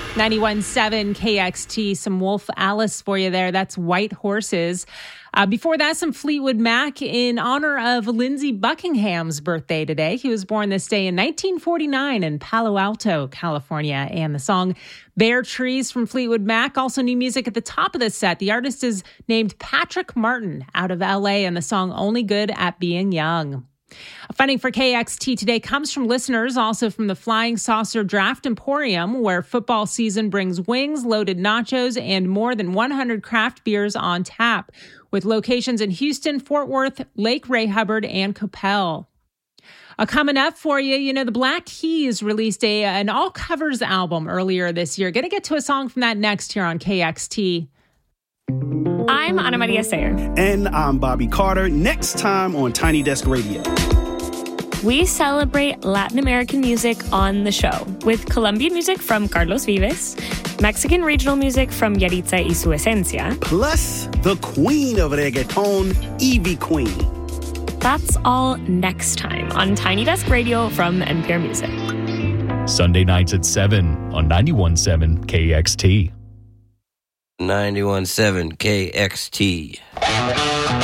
91.7 KXT, some Wolf Alice for you there. That's White Horses. Before that, some Fleetwood Mac in honor of Lindsey Buckingham's birthday today. He was born this day in 1949 in Palo Alto, California. And the song Bare Trees from Fleetwood Mac. Also new music at the top of the set. The artist is named Patrick Martin out of LA, and the song Only Good at Being Young. Funding for KXT today comes from listeners, also from the Flying Saucer Draft Emporium, where football season brings wings, loaded nachos, and more than 100 craft beers on tap, with locations in Houston, Fort Worth, Lake Ray Hubbard, and Coppell. Coming up for you, the Black Keys released an all-covers album earlier this year. Going to get to a song from that next here on KXT. I'm Ana Maria Sayer. And I'm Bobby Carter. Next time on Tiny Desk Radio. We celebrate Latin American music on the show with Colombian music from Carlos Vives, Mexican regional music from Yaritza y Su Esencia, plus the queen of reggaeton, Ivy Queen. That's all next time on Tiny Desk Radio from NPR Music. Sunday nights at 7 on 91.7 KXT. 91.7 KXT.